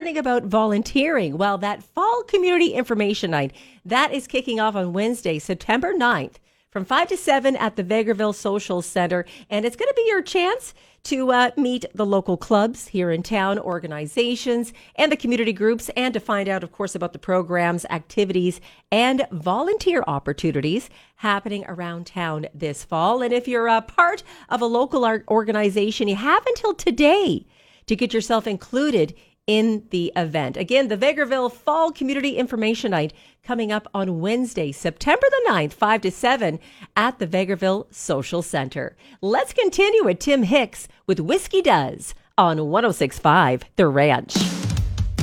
learning about volunteering. Well, that Fall Community Information Night, that is kicking off on Wednesday, September 9th from 5 to 7 at the Vegreville Social Center. And it's going to be your chance to meet the local clubs here in town, organizations, and the community groups, and to find out, of course, about the programs, activities, and volunteer opportunities happening around town this fall. And if you're a part of a local organization, you have until today to get yourself included in the event. Again, the Vegreville Fall Community Information Night coming up on Wednesday, September the 9th, 5 to 7 at the Vegreville Social Center. Let's continue with Tim Hicks with Whiskey Does on 106.5 The Ranch.